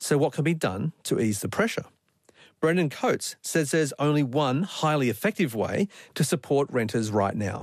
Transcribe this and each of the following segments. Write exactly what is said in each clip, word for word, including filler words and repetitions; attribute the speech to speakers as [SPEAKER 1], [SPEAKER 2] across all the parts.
[SPEAKER 1] So what can be done to ease the pressure? Brendan Coates says there's only one highly effective way to support renters right now.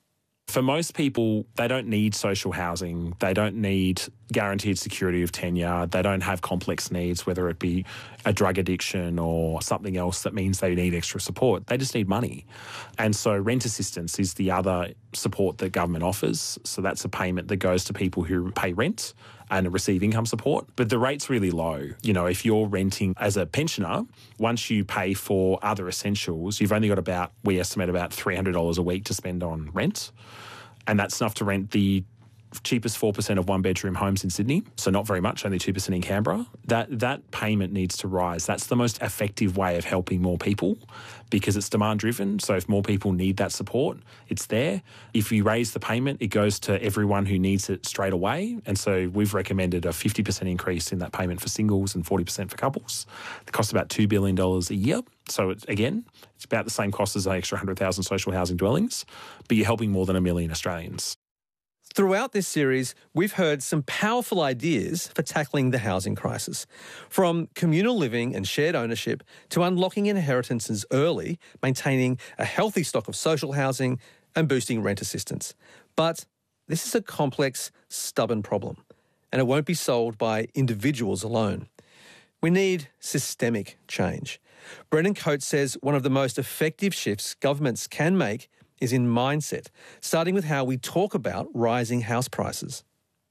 [SPEAKER 2] For most people, they don't need social housing. They don't need guaranteed security of tenure. They don't have complex needs, whether it be a drug addiction or something else that means they need extra support. They just need money. And so rent assistance is the other support that government offers. So that's a payment that goes to people who pay rent and receive income support. But the rate's really low. You know, if you're renting as a pensioner, once you pay for other essentials, you've only got about, we estimate about three hundred dollars a week to spend on rent. And that's enough to rent the cheapest four percent of one-bedroom homes in Sydney, so not very much, only two percent in Canberra. That that payment needs to rise. That's the most effective way of helping more people because it's demand-driven. So if more people need that support, it's there. If you raise the payment, it goes to everyone who needs it straight away. And so we've recommended a fifty percent increase in that payment for singles and forty percent for couples. It costs about two billion dollars a year. So, it's, again, it's about the same cost as an extra one hundred thousand social housing dwellings, but you're helping more than a million Australians.
[SPEAKER 1] Throughout this series, we've heard some powerful ideas for tackling the housing crisis, from communal living and shared ownership to unlocking inheritances early, maintaining a healthy stock of social housing and boosting rent assistance. But this is a complex, stubborn problem, and it won't be solved by individuals alone. We need systemic change. Brendan Coates says one of the most effective shifts governments can make is in mindset, starting with how we talk about rising house prices.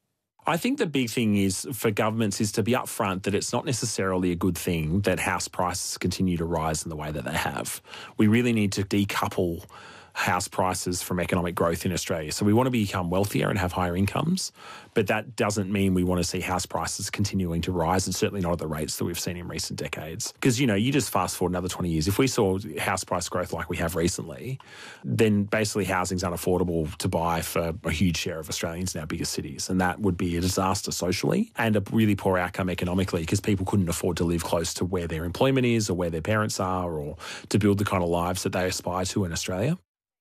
[SPEAKER 2] I think the big thing is for governments is to be upfront that it's not necessarily a good thing that house prices continue to rise in the way that they have. We really need to decouple house prices from economic growth in Australia. So we want to become wealthier and have higher incomes, but that doesn't mean we want to see house prices continuing to rise, and certainly not at the rates that we've seen in recent decades. Because, you know, you just fast forward another twenty years. If we saw house price growth like we have recently, then basically housing's unaffordable to buy for a huge share of Australians in our biggest cities, and that would be a disaster socially and a really poor outcome economically because people couldn't afford to live close to where their employment is or where their parents are or to build the kind of lives that they aspire to in Australia.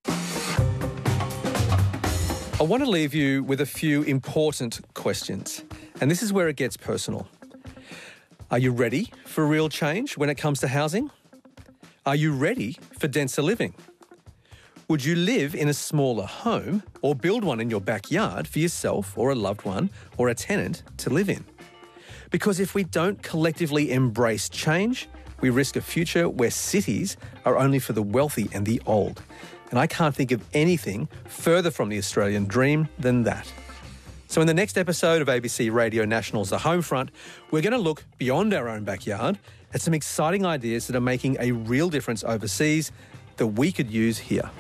[SPEAKER 1] I want to leave you with a few important questions, and this is where it gets personal. Are you ready for real change when it comes to housing? Are you ready for denser living? Would you live in a smaller home or build one in your backyard for yourself or a loved one or a tenant to live in? Because if we don't collectively embrace change, we risk a future where cities are only for the wealthy and the old. And I can't think of anything further from the Australian dream than that. So in the next episode of A B C Radio National's The Homefront, we're going to look beyond our own backyard at some exciting ideas that are making a real difference overseas that we could use here.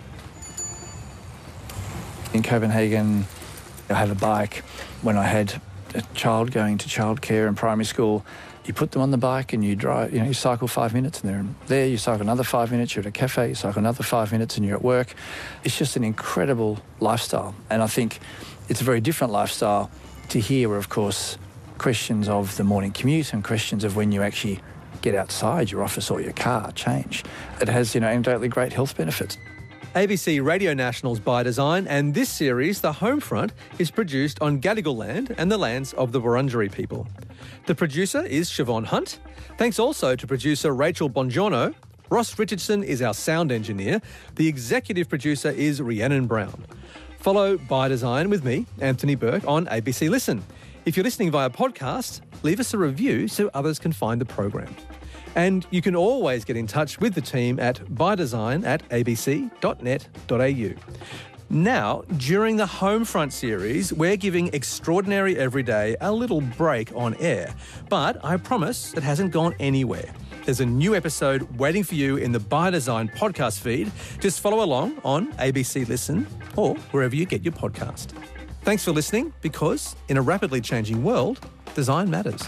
[SPEAKER 3] In Copenhagen, I had a bike. When I had a child going to childcare in primary school, you put them on the bike and you drive, you know, you cycle five minutes and they're there, you cycle another five minutes, you're at a cafe, you cycle another five minutes and you're at work. It's just an incredible lifestyle. And I think it's a very different lifestyle to here where, of course, questions of the morning commute and questions of when you actually get outside your office or your car change. It has, you know, anecdotally great health benefits.
[SPEAKER 1] A B C Radio National's By Design, and this series, The Homefront, is produced on Gadigal land and the lands of the Wurundjeri people. The producer is Siobhan Hunt. Thanks also to producer Rachel Bongiorno. Ross Richardson is our sound engineer. The executive producer is Rhiannon Brown. Follow By Design with me, Anthony Burke, on A B C Listen. If you're listening via podcast, leave us a review so others can find the program. And you can always get in touch with the team at bydesign at a b c dot net dot a u. Now, during the Homefront series, we're giving Extraordinary Everyday a little break on air. But I promise it hasn't gone anywhere. There's a new episode waiting for you in the By Design podcast feed. Just follow along on A B C Listen or wherever you get your podcast. Thanks for listening, because in a rapidly changing world, design matters.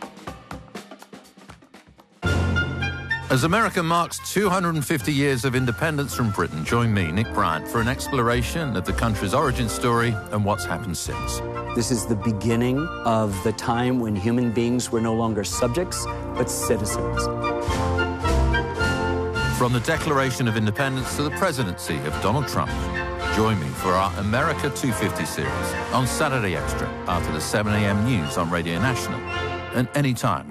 [SPEAKER 4] As America marks two hundred fifty years of independence from Britain, join me, Nick Bryant, for an exploration of the country's origin story and what's happened since.
[SPEAKER 5] This is the beginning of the time when human beings were no longer subjects, but citizens.
[SPEAKER 4] From the Declaration of Independence to the presidency of Donald Trump. Join me for our America two fifty series on Saturday Extra after the seven a.m. news on Radio National and anytime